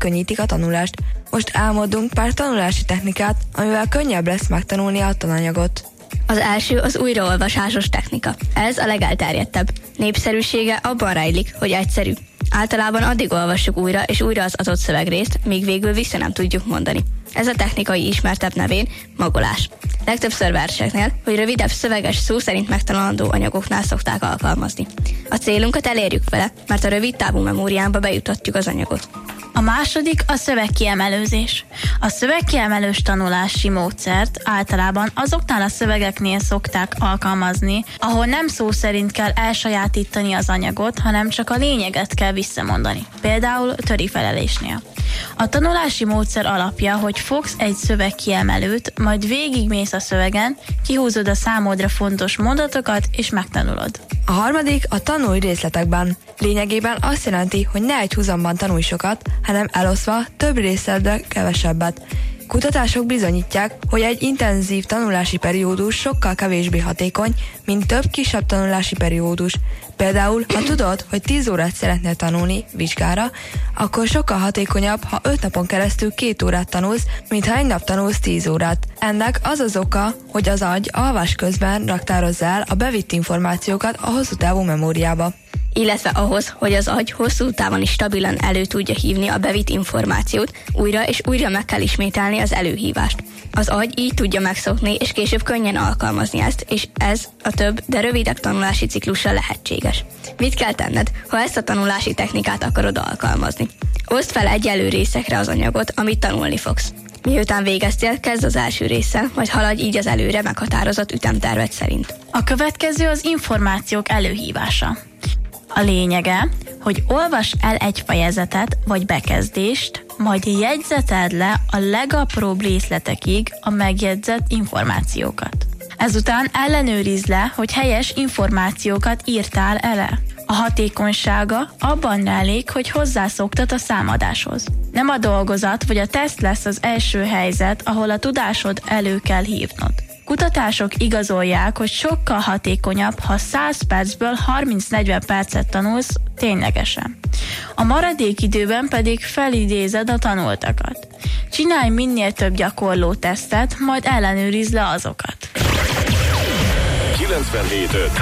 megkönnyítik a tanulást. Most álmodunk pár tanulási technikát, amivel könnyebb lesz megtanulni a tananyagot. Az első az újraolvasásos technika. Ez a legelterjedtebb. Népszerűsége abban rejlik, hogy egyszerű. Általában addig olvassuk újra és újra az adott szövegrészt, míg végül vissza nem tudjuk mondani. Ez a technikai ismertebb nevén magolás. Legtöbbször verseknél, hogy rövidebb szöveges szó szerint megtanulandó anyagoknál szokták alkalmazni. A célunkat elérjük vele, mert a rövid távú memóriámba bejutatjuk az anyagot. A második a szövegkiemelőzés. A szövegkiemelős tanulási módszert általában azoknál a szövegeknél szokták alkalmazni, ahol nem szó szerint kell elsajátítani az anyagot, hanem csak a lényeget kell visszamondani. Például törifelelésnél. A tanulási módszer alapja, hogy fogsz egy szövegkiemelőt, majd végigmész a szövegen, kihúzod a számodra fontos mondatokat és megtanulod. A harmadik a tanulj részletekben. Lényegében azt jelenti, hogy ne egy húzamban tanulj sokat, hanem eloszva több részletbe kevesebbet. Kutatások bizonyítják, hogy egy intenzív tanulási periódus sokkal kevésbé hatékony, mint több kisebb tanulási periódus. Például, ha tudod, hogy 10 órát szeretnél tanulni vizsgára, akkor sokkal hatékonyabb, ha 5 napon keresztül 2 órát tanulsz, mint ha egy nap tanulsz 10 órát. Ennek az az oka, hogy az agy alvás közben raktározza el a bevitt információkat a hosszú távú memóriába. Illetve ahhoz, hogy az agy hosszú távon is stabilan elő tudja hívni a bevitt információt, újra és újra meg kell ismételni az előhívást. Az agy így tudja megszokni, és később könnyen alkalmazni ezt, és ez a több, de rövidebb tanulási ciklusra lehetséges. Mit kell tenned, ha ezt a tanulási technikát akarod alkalmazni? Oszd fel egyenlő részekre az anyagot, amit tanulni fogsz. Miután végeztél, kezd az első résszel, majd haladj így az előre meghatározott ütemterved szerint. A következő az információk előhívása. A lényege, hogy olvasd el egy fejezetet vagy bekezdést, majd jegyzeted le a legapróbb részletekig a megjegyzett információkat. Ezután ellenőrizd le, hogy helyes információkat írtál ele. A hatékonysága abban rejlik, hogy hozzászoktad a számadáshoz. Nem a dolgozat vagy a teszt lesz az első helyzet, ahol a tudásod elő kell hívnod. Kutatások igazolják, hogy sokkal hatékonyabb, ha 100 percből 30-40 percet tanulsz ténylegesen. A maradék időben pedig felidézed a tanultakat. Csinálj minél több gyakorló tesztet, majd ellenőrizd le azokat. 97.5